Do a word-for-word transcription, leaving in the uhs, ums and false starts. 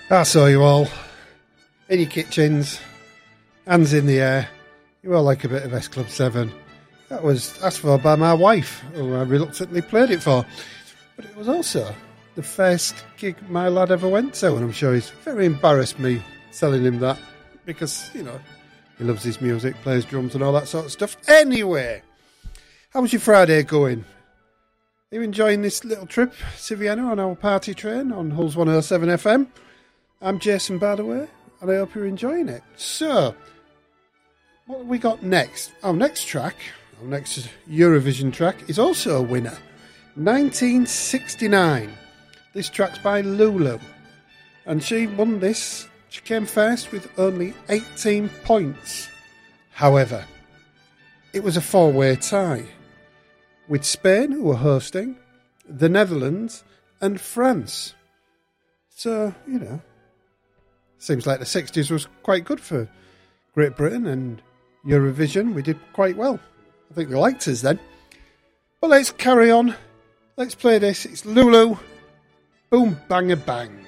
I saw you all in your kitchens, hands in the air. You all like a bit of S Club seven. That was asked for by my wife, who I reluctantly played it for. But it was also the first gig my lad ever went to, and I'm sure he's very embarrassed me telling him that, because, you know, he loves his music, plays drums and all that sort of stuff. Anyway, how's your Friday going? Are you enjoying this little trip to Vienna on our party train on Hulls one oh seven F M? I'm Jason, by the way, and I hope you're enjoying it. So, what have we got next? Our next track, our next Eurovision track, is also a winner. nineteen sixty-nine. This track's by Lulu. And she won this. She came first with only eighteen points. However, it was a four-way tie, with Spain, who were hosting, the Netherlands, and France. So, you know, seems like the sixties was quite good for Great Britain, and Eurovision, we did quite well. I think they liked us then. But let's carry on. Let's play this. It's Lulu. Boom, bang, a bang.